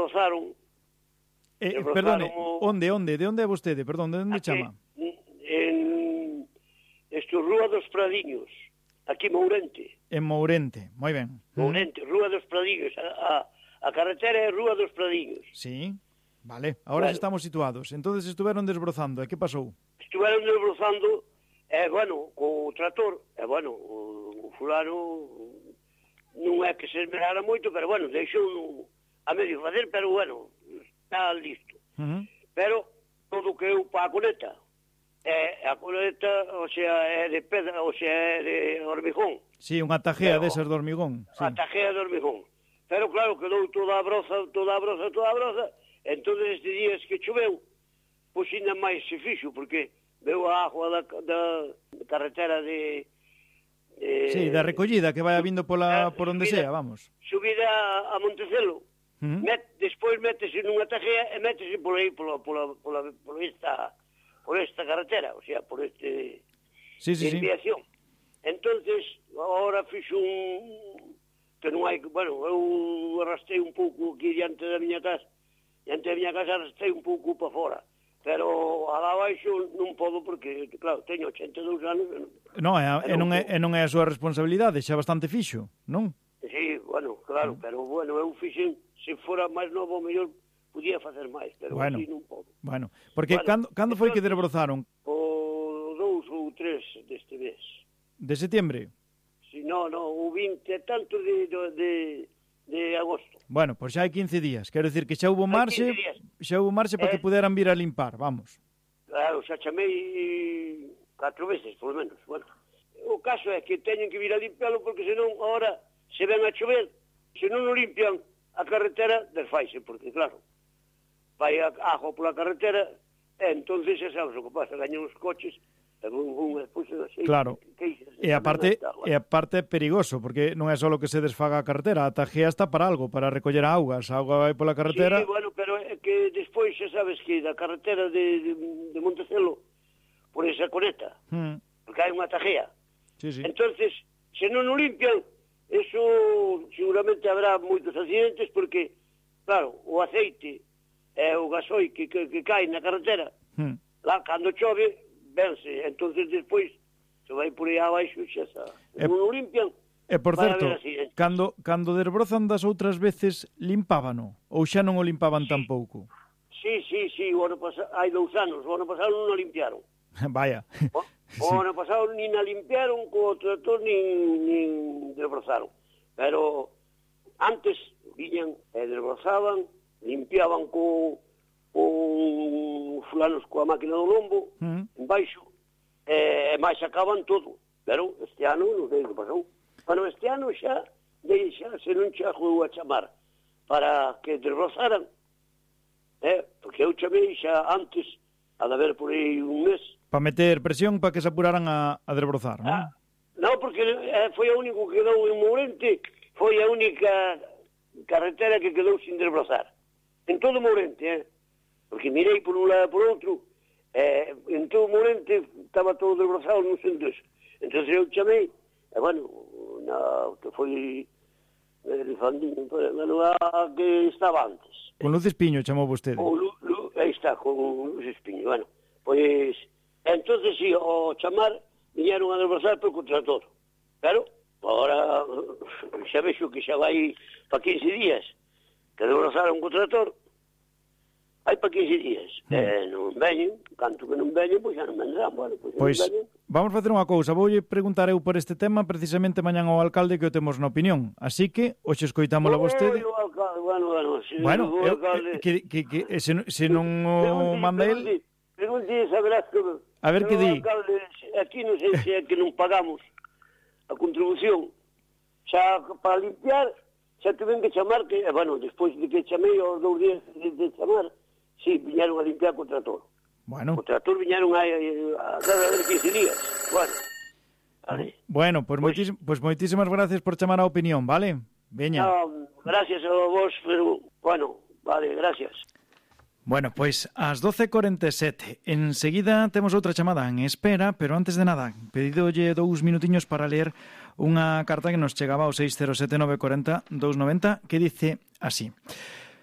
desbrozaron. Perdone, onde? De onde é vostede? Perdón, de onde chama? Esto, Rúa dos Pradiños, aquí Mourente. En Mourente, moi ben. Mourente, Rúa dos Pradiños, a carretera é Rúa dos Pradiños. Sí, vale, ahora Bueno. estamos situados. Entonces estuveron desbrozando, e que pasou? Estuveron desbrozando, co trator, o fulano non é que se esmerara moito, pero deixou a medio facer, pero está listo. Pero todo que eu pa a coneta, a coneta, é de pedra, é de hormigón. Sí, unha tajea desas de hormigón. Sí. A tajea de hormigón. Pero claro, quedou toda a broza, entón estes días que choveu, pois ainda máis se fixo, porque veu a agua da carretera de... Sí, da recollida que vai vindo por onde sea, vamos. Subida a Montecelo. Despois métese nunha tajea e métese por aí, por esta carretera, por este desviación. Entonces, agora fixo que non hai, eu arrastrei un pouco aquí diante da miña casa, arrastrei un pouco para fora, pero alá baixo non podo porque, claro, teño 82 anos. Non é a súa responsabilidade, xa bastante fixo, non? Sí, claro, pero eu fixen, se fora máis novo, mellor podía facer máis, pero así non podo. Porque cando foi que desbrozaron? O 2 ou 3 deste mes. De setembro? Sí, o 20 e tanto de agosto. Pois xa hai 15 días, quero dicir que xa houve marxe para que puderan vir a limpar, vamos. Claro, xa chamei 4 veces, por lo menos. O caso é que teñen que vir a limpiarlo porque senón agora se ven a chover, se non o limpian a carretera desfaise, porque claro, vai a agua pola carretera e entonces xa sabes o que pasa, gañan os coches e despois claro, e a parte é perigoso, porque non é só que se desfaga a carretera, a tajea está para algo, para recoller augas, a auga vai pola carretera. Sí, pero é que despois xa sabes que da carretera de Montecelo por esa coneta, porque hai unha tajea. Sí. Entonces, se non o limpian, eso seguramente habrá moitos accidentes porque, claro, o aceite e o gasoi que cae na carretera, lá cando chove, vense, entonces despois se vai por aí abaixo xa sa. Non o limpian. E por certo, cando desbrozan das outras veces, limpábano? Ou xa non o limpaban tampouco? Sí, hai 2 anos, o ano pasado non o limpiaron. Vaya. O ano pasado nin a limpiaron co trator nin desbrozaron. Pero antes viñan e desbrozaban, limpiaban con fulanos coa máquina do lombo, en baixo, e máis sacaban todo. Pero este ano non sei o que pasou. Este ano xa se non xa jugou a chamar para que desbrozaran, porque eu chamei xa antes, a de haber por aí un mes. Para meter presión para que se apuraran a desbrozar, non? Non, porque foi o único que quedou en Mourente, foi a única carretera que quedou sin desbrozar. En todo Mourente, porque mirei por un lado e por outro, en todo Mourente estaba todo desbrozado non sendos. Entón eu chamei, que foi el Fandín, a que estaba antes. Con Luz Espiño chamou vostede. Aí está, con Luz Espiño. Pois, entonces si, o chamar, viñeron a desbrozar por contrator. Pero, agora, xa vexo que xa vai para 15 días que desbrozaron co trator, hai para 15 días. Non veñen, canto que non veñen, pois xa non vendrán. Pois, vamos facer unha cousa, voulle preguntar eu por este tema precisamente mañán ao alcalde que o temos na opinión. Así que, hoxe escoitámola vostede. O alcalde, se non o manda el... Pregunte, saberás que... A ver que di. Aquí non sei se é que non pagamos a contribución. Xa para limpiar, xa tuven que chamar, que, despois de que chamei aos 2 días de chamar, sí, viñeron a limpiar co trator. O trator viñeron a 15 días. Pois moitísimas gracias por chamar a opinión, vale? Veña. Gracias a vos, pero, vale, gracias. Pois ás 12:47. Enseguida temos outra chamada en espera, pero antes de nada, pedidolle 2 minutiños para ler unha carta que nos chegaba ao 607-940-290 que dice así: